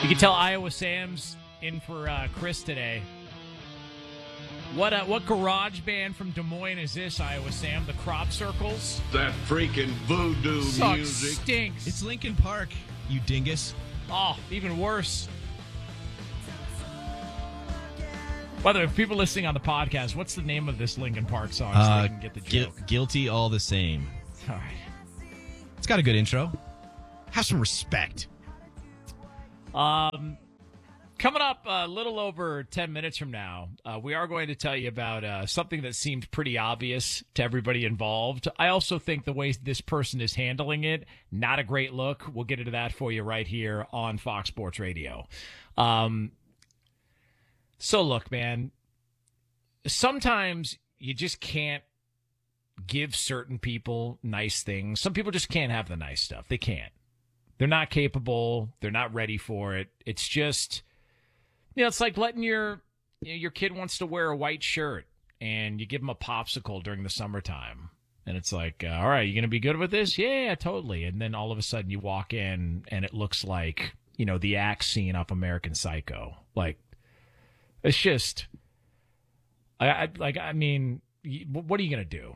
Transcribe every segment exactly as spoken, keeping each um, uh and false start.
You can tell Iowa Sam's in for uh, Chris today. What uh, what garage band from Des Moines is this, Iowa Sam? The Crop Circles? That freaking voodoo Sucks, music. stinks. It's Linkin Park, you dingus. Oh, even worse. By the way, if people listening on the podcast, what's the name of this Linkin Park song so Uh, they can get the Gu- joke? guilty all the same. All right. It's got a good intro. Have some respect. Um, coming up a little over ten minutes from now, uh, we are going to tell you about uh, something that seemed pretty obvious to everybody involved. I also think the way this person is handling it, not a great look. We'll get into that for you right here on Fox Sports Radio. Um, so look, man, sometimes you just can't give certain people nice things. Some people just can't have the nice stuff. They can't. They're not capable. They're not ready for it. It's just, you know, it's like letting your you know, your kid wants to wear a white shirt and you give them a popsicle during the summertime. And it's like, uh, all right, you going to be good with this? Yeah, yeah, totally. And then all of a sudden you walk in and it looks like, you know, the axe scene off American Psycho. Like, it's just, I, I like, I mean, what are you going to do?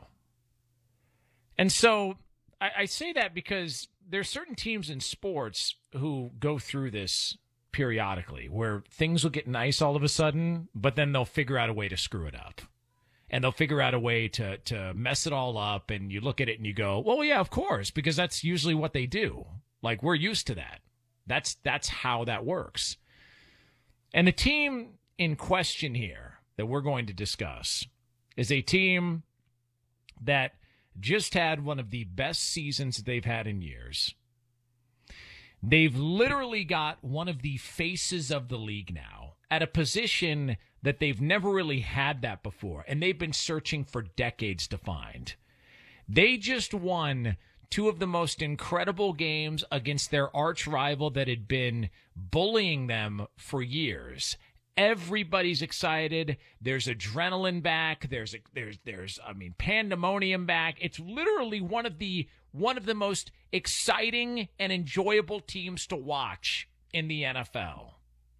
And so I, I say that because there's certain teams in sports who go through this periodically where things will get nice all of a sudden, but then they'll figure out a way to screw it up. And they'll figure out a way to to mess it all up. And you look at it and you go, well, yeah, of course, because that's usually what they do. Like, we're used to that. That's that's how that works. And the team in question here that we're going to discuss is a team that just had one of the best seasons they've had in years. They've literally got one of the faces of the league now at a position that they've never really had that before, and they've been searching for decades to find. They just won two of the most incredible games against their arch rival that had been bullying them for years. Everybody's excited. There's adrenaline back. There's a, there's there's I mean pandemonium back. It's literally one of the one of the most exciting and enjoyable teams to watch in the N F L.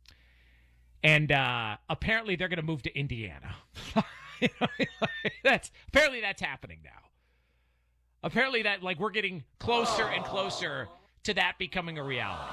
And uh, apparently they're going to move to Indiana. You know, that's apparently that's happening now. Apparently that like we're getting closer and closer to that becoming a reality.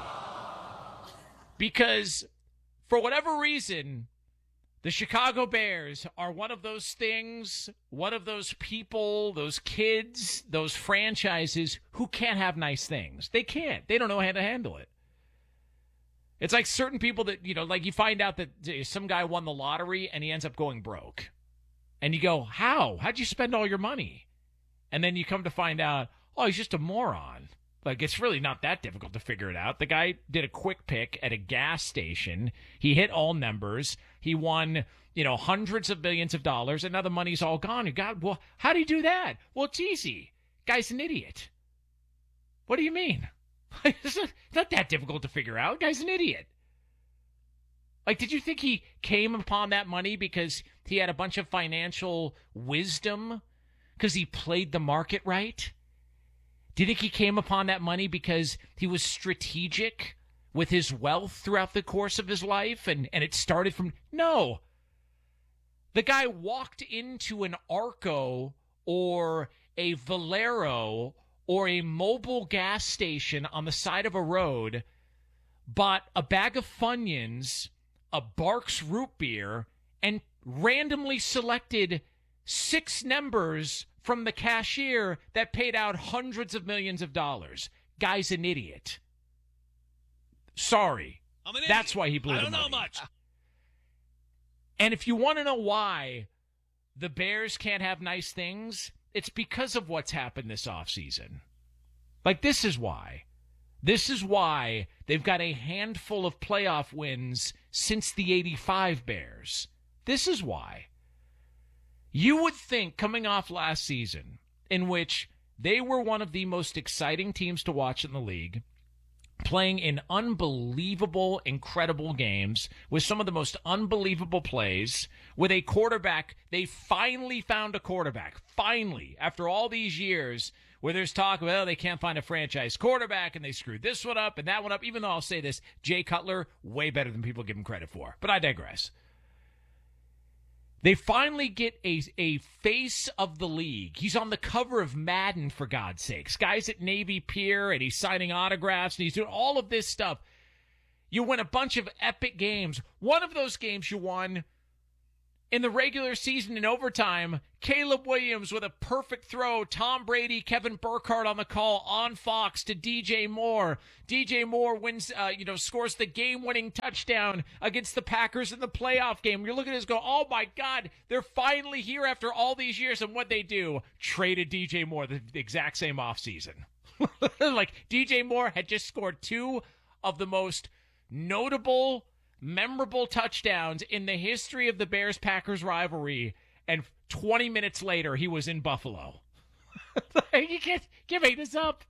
Because for whatever reason, the Chicago Bears are one of those things, one of those people, those kids, those franchises who can't have nice things. They can't. They don't know how to handle it. It's like certain people that, you know, like you find out that some guy won the lottery and he ends up going broke. And you go, how? How'd you spend all your money? And then you come to find out, oh, he's just a moron. Like, it's really not that difficult to figure it out. The guy did a quick pick at a gas station. He hit all numbers. He won, you know, hundreds of billions of dollars, and now the money's all gone. You got, well, how do you do that? Well, it's easy. Guy's an idiot. What do you mean? It's not, it's not that difficult to figure out. Guy's an idiot. Like, did you think he came upon that money because he had a bunch of financial wisdom? Because he played the market right? Do you think he came upon that money because he was strategic with his wealth throughout the course of his life and, and it started from... No. The guy walked into an Arco or a Valero or a mobile gas station on the side of a road, bought a bag of Funyuns, a Barks root beer, and randomly selected six numbers from the cashier that paid out hundreds of millions of dollars. Guy's an idiot. Sorry. I'm an That's idiot. why he blew I the don't know money. much. And if you want to know why the Bears can't have nice things, it's because of what's happened this offseason. Like, this is why. This is why they've got a handful of playoff wins since the eighty-five Bears. This is why. You would think coming off last season, in which they were one of the most exciting teams to watch in the league, playing in unbelievable, incredible games with some of the most unbelievable plays, with a quarterback, they finally found a quarterback, finally, after all these years, where there's talk, well, they can't find a franchise quarterback and they screwed this one up and that one up, even though I'll say this, Jay Cutler, way better than people give him credit for. But I digress. They finally get a, a face of the league. He's on the cover of Madden, for God's sakes. Guy's at Navy Pier, and he's signing autographs, and he's doing all of this stuff. You win a bunch of epic games. One of those games you won in the regular season in overtime, Caleb Williams with a perfect throw. Tom Brady, Kevin Burkhardt on the call on Fox to D J Moore. D J Moore wins, uh, you know, scores the game-winning touchdown against the Packers in the playoff game. You're looking at this go, oh my God, they're finally here after all these years. And what they do, traded D J Moore the, the exact same offseason. Like, D J Moore had just scored two of the most notable, memorable touchdowns in the history of the Bears-Packers rivalry, and twenty minutes later, he was in Buffalo. You can't, can't make this up.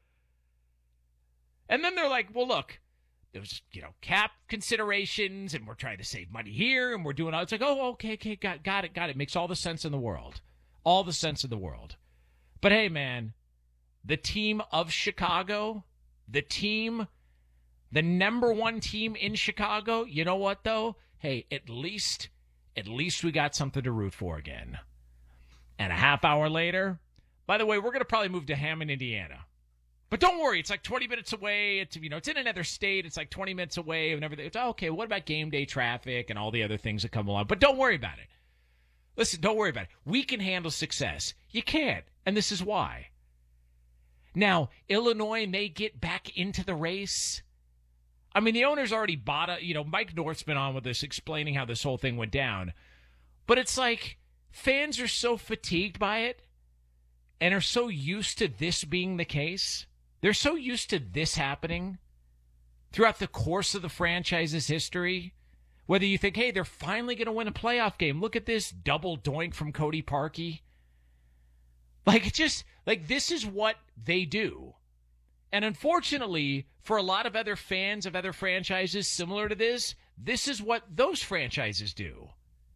And then they're like, well, look, there's, you know, cap considerations, and we're trying to save money here, and we're doing all, it's like, oh, okay, okay, got, got it, got it. Makes all the sense in the world. All the sense in the world. But hey, man, the team of Chicago, the team The number one team in Chicago, you know what, though? Hey, at least, at least we got something to root for again. And a half hour later, by the way, we're going to probably move to Hammond, Indiana. But don't worry, it's like twenty minutes away. It's, you know, it's in another state. It's like twenty minutes away and everything. It's, oh, okay, what about game day traffic and all the other things that come along? But don't worry about it. Listen, don't worry about it. We can handle success. You can't, and this is why. Now, Illinois may get back into the race. I mean, the owner's already bought a, you know, Mike North's been on with this explaining how this whole thing went down. But it's like fans are so fatigued by it and are so used to this being the case. They're so used to this happening throughout the course of the franchise's history. Whether you think, hey, they're finally going to win a playoff game. Look at this double doink from Cody Parkey. Like, it's just, like, this is what they do. And unfortunately, for a lot of other fans of other franchises similar to this, this is what those franchises do.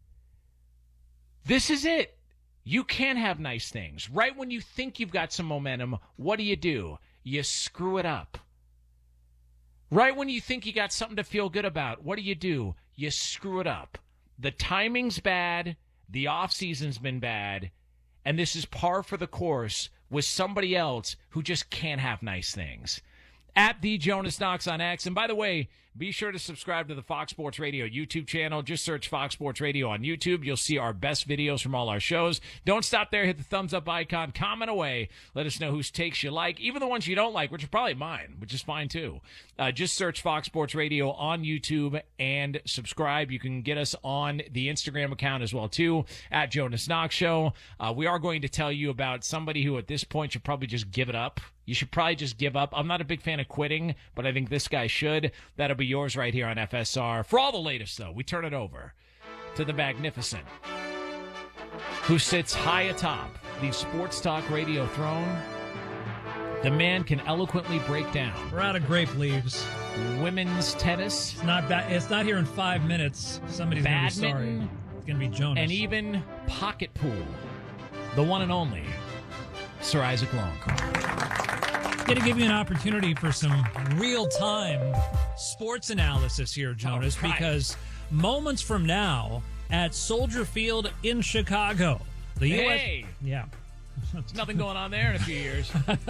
This is it. You can have nice things. Right when you think you've got some momentum, what do you do? You screw it up. Right when you think you got something to feel good about, what do you do? You screw it up. The timing's bad. The offseason's been bad. And this is par for the course with somebody else who just can't have nice things. At the Jonas Knox on X. And by the way, be sure to subscribe to the Fox Sports Radio YouTube channel. Just search Fox Sports Radio on YouTube. You'll see our best videos from all our shows. Don't stop there. Hit the thumbs up icon. Comment away. Let us know whose takes you like. Even the ones you don't like, which are probably mine, which is fine too. Uh, just search Fox Sports Radio on YouTube and subscribe. You can get us on the Instagram account as well too, at Jonas Knox Show. Uh, we are going to tell you about somebody who at this point should probably just give it up. You should probably just give up. I'm not a big fan of quitting, but I think this guy should. That'll be yours right here on F S R. For all the latest, though, we turn it over to the magnificent, who sits high atop the sports talk radio throne. The man can eloquently break down. We're out of grape leaves. Women's tennis. It's not bad. It's not here in five minutes. Somebody's going to be sorry. Badminton. It's going to be Jonas. And even pocket pool. The one and only Sir Isaac Lowenkron. Going to give you an opportunity for some real-time sports analysis here, Jonas, right. because moments from now at Soldier Field in Chicago, the Hey! U S Yeah. There's nothing going on there in a few years.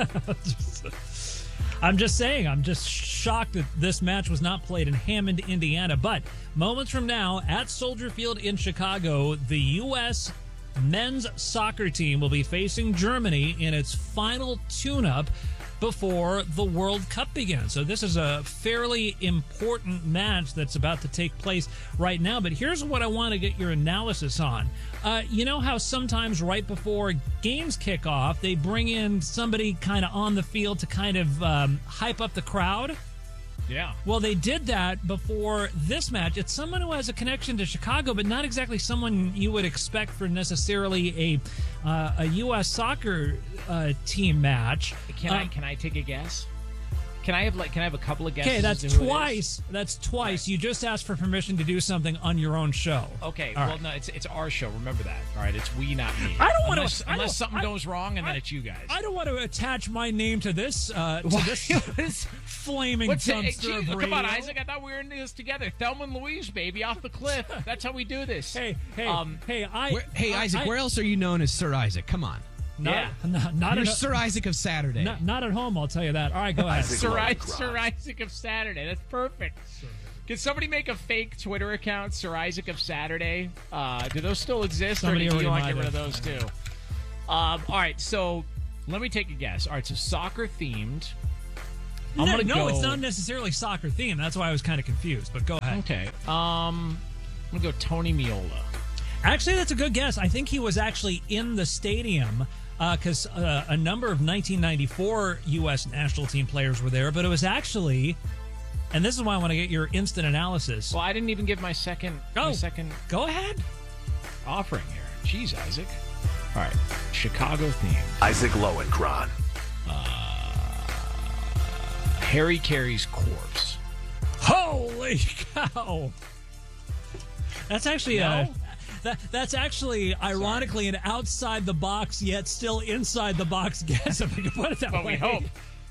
I'm just saying, I'm just shocked that this match was not played in Hammond, Indiana. But moments from now at Soldier Field in Chicago, the U S men's soccer team will be facing Germany in its final tune-up before the World Cup begins. So this is a fairly important match that's about to take place right now. But here's what I want to get your analysis on. Uh, you know how sometimes right before games kick off, they bring in somebody kind of on the field to kind of um, hype up the crowd? Yeah. Well, they did that before this match. It's someone who has a connection to Chicago, but not exactly someone you would expect for necessarily a uh, a U S soccer uh, team match. Can uh, I can I take a guess? Can I have like? Can I have a couple of guesses? Okay, that's as to who it is? twice. That's twice. You just asked for permission to do something on your own show. Okay, All well, right. no, it's it's our show. Remember that. All right, it's we, not me. I don't want unless, to. I unless don't- something I- goes wrong, and I- then it's you guys. I don't want to attach my name to this uh, to this What's- flaming What's it? dumpster Gee, of radio. come on, Isaac. I thought we were in this together. Thelma and Louise, baby, off the cliff. That's how we do this. Hey, hey, Um, hey! I Where, hey, I- Isaac, I- where else are you known as Sir Isaac? Come on. Not, Yeah. not, not You're at, Sir Isaac of Saturday. not, not at home. I'll tell you that. All right, go ahead. Sir, I- Sir Isaac of Saturday. That's perfect. Can somebody make a fake Twitter account, Sir Isaac of Saturday? Uh, do those still exist, Somebody or do you already want to might get rid of have. those too? Um, all right, so let me take a guess. All right, so soccer themed. I'm no, gonna no go. it's not necessarily soccer themed. That's why I was kind of confused. But go ahead. Okay. Um, I'm gonna go Tony Miola. Actually, that's a good guess. I think he was actually in the stadium because uh, uh, a number of nineteen ninety-four U S national team players were there. But it was actually, and this is why I want to get your instant analysis. Well, I didn't even give my second. Go. My second Go ahead. offering here. Jeez, Isaac. All right, Chicago themed. Isaac Lowenkron. Harry Carey's corpse. Holy cow! That's actually No? a. That, that's actually, ironically, an outside the box yet still inside the box guess. If we can put it that But way. we hope.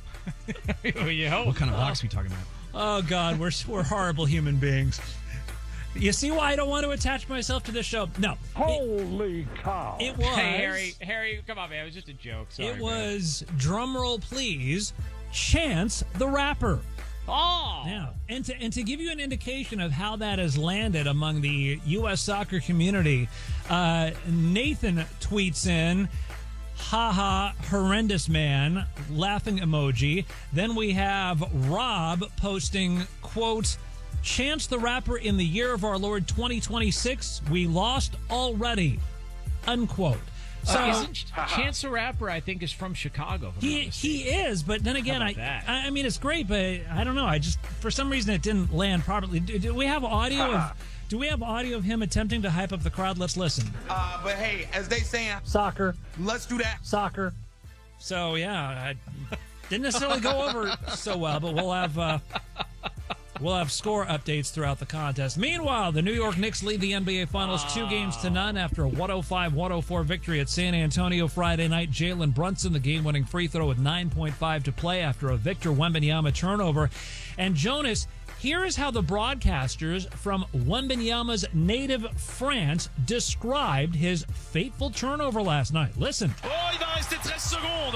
we hope. What kind of box are we talking about? Oh God, we're we're horrible human beings. You see why I don't want to attach myself to this show? No. Holy cow. It, it was. Hey, Harry. Harry, come on, man. It was just a joke. Sorry, It man. was, drum roll please, Chance the Rapper. Oh! Yeah, and to and to give you an indication of how that has landed among the U S soccer community, uh, Nathan tweets in, haha, horrendous man, laughing emoji. Then we have Rob posting, quote, Chance the Rapper in the year of our Lord twenty twenty-six, we lost already, unquote. So Uh, isn't Chance the Rapper, I think, is from Chicago. if I'm he not mistaken. he is, but then again, How I, about that? I I mean it's great, but I don't know. I just for some reason it didn't land properly. Do, do we have audio of Do we have audio of him attempting to hype up the crowd? Let's listen. Uh, but hey, as they saying, Soccer, let's do that. soccer. So yeah, I didn't necessarily go over so well, but we'll have uh, we'll have score updates throughout the contest. Meanwhile, the New York Knicks lead the N B A Finals two games to none after a one oh five one oh four victory at San Antonio Friday night. Jalen Brunson, the game-winning free throw with nine point five to play after a Victor Wembanyama turnover. And Jonas, here is how the broadcasters from Wembanyama's native France described his fateful turnover last night. Listen. Oh, il va rester treize secondes.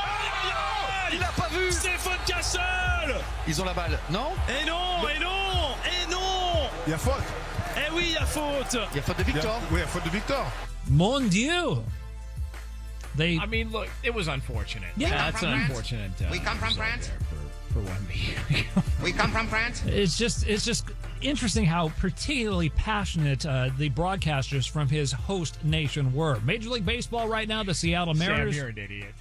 Oh, il a pas vu. Stéphane Cassel. Ils ont la balle, non? Et non, et non, et non. Il y a faute. Eh oui, il y a faute. Il y a faute de Il y a- Victor. Oui, il y a faute de Victor. Mon Dieu. They I mean, look, it was unfortunate. Yeah. That's From an France. unfortunate. Uh, We come from result France. there For, for Wemby. We come from France. It's just it's just interesting how particularly passionate uh, the broadcasters from his host nation were. Major League Baseball right now, the Seattle Sam, Mariners. you're an idiot.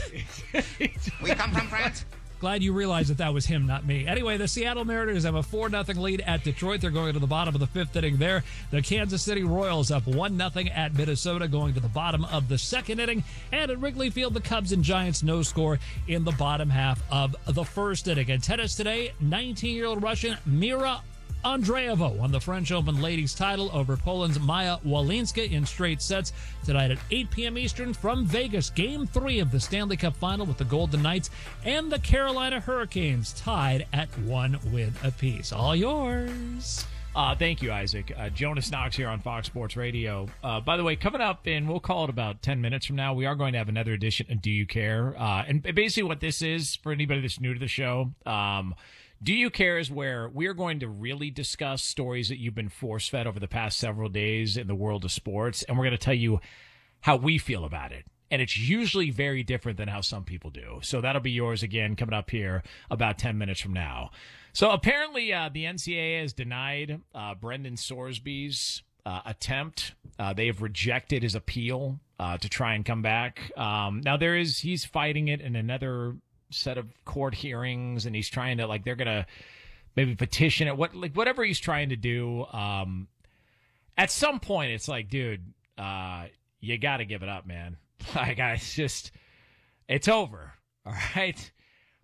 We come from France. Glad you realized that that was him, not me. Anyway, the Seattle Mariners have a four nothing lead at Detroit. They're going to the bottom of the fifth inning there. The Kansas City Royals up one nothing at Minnesota going to the bottom of the second inning. And at Wrigley Field, the Cubs and Giants no score in the bottom half of the first inning. And tennis today, nineteen-year-old Russian Mira Andreeva won the French Open ladies title over Poland's Maya Walinska in straight sets tonight at eight p.m. Eastern from Vegas. Game three of the Stanley Cup Final with the Golden Knights and the Carolina Hurricanes tied at one win apiece. All yours. Uh, thank you, Isaac. Uh, Jonas Knox here on Fox Sports Radio. Uh, by the way, coming up in, we'll call it about ten minutes from now, we are going to have another edition of Do You Care? Uh, and basically what this is, for anybody that's new to the show, um, Do You Care is where we're going to really discuss stories that you've been force-fed over the past several days in the world of sports, and we're going to tell you how we feel about it. And it's usually very different than how some people do. So that'll be yours again coming up here about ten minutes from now. So apparently uh, the N C double A has denied uh, Brendan Sorsby's uh, attempt. Uh, they have rejected his appeal uh, to try and come back. Um, now there is he's fighting it in another set of court hearings, and he's trying to like they're gonna maybe petition it. What like whatever he's trying to do. Um, at some point, it's like, dude, uh, you got to give it up, man. Like, I, it's just, it's over. All right.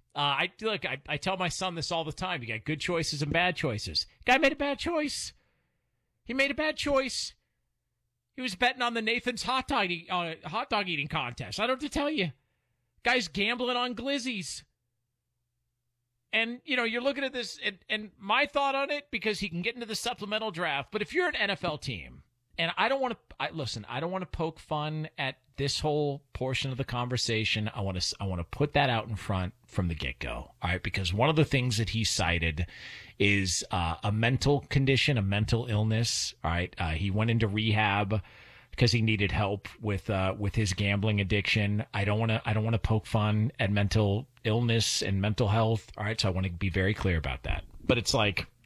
Uh, I look. I, I tell my son this all the time. You got good choices and bad choices. Guy made a bad choice. He made a bad choice. He was betting on the Nathan's hot dog eat, uh, hot dog eating contest. I don't have to tell you. Guy's gambling on glizzies. And, you know, you're looking at this, and, and my thought on it, because he can get into the supplemental draft, but if you're an N F L team, and I don't want to, I, listen, I don't want to poke fun at this whole portion of the conversation. I want to, I want to put that out in front from the get-go, all right? Because one of the things that he cited is uh, a mental condition, a mental illness, all right? Uh, he went into rehab because he needed help with uh, with his gambling addiction. I don't want to I don't want to poke fun at mental illness and mental health. All right, so I want to be very clear about that. But it's like,